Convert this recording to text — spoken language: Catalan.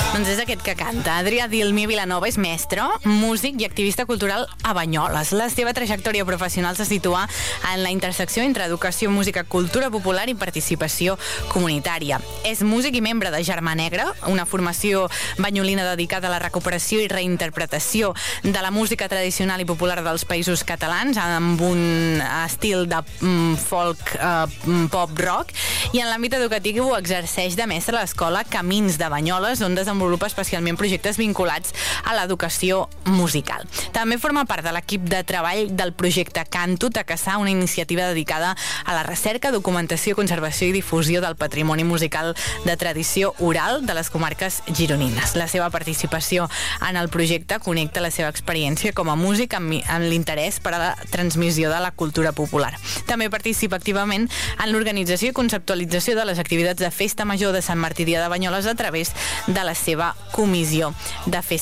Doncs és aquest que canta. Adrià Dilmi Vilanova és mestre, músic i activista cultural a Banyoles. La seva trajectòria professional se situa en la intersecció entre educació, música, cultura popular i participació comunitària. És músic i membre de Germà Negre, una formació banyolina dedicada a la recuperació i reinterpretació de la música tradicional i popular dels països catalans, amb un estil de folk pop-rock, i en l'àmbit educatiu exerceix de mestre a l'escola Camins de Banyoles, on desenvolupa especialment projectes vinculats a l'educació musical. També forma part de l'equip de treball del projecte Canto a Caçar, una iniciativa dedicada a la recerca, documentació, conservació i difusió del patrimoni musical de tradició oral de les comarques gironines. La seva participació en el projecte connecta la seva experiència com a músic amb l'interès per a la transmissió de la cultura popular. També participa activament en l'organització i conceptualització de les activitats de Festa Major de Sant Martí Dia de Banyoles a través de la seva comissió de Festa